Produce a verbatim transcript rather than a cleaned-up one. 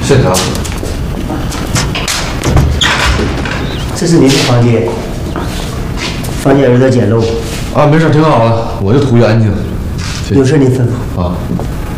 谢谢啊。 这是您的房间，房间有点简陋。 啊，没事，挺好的，我就图一安静。 有事您吩咐。 啊。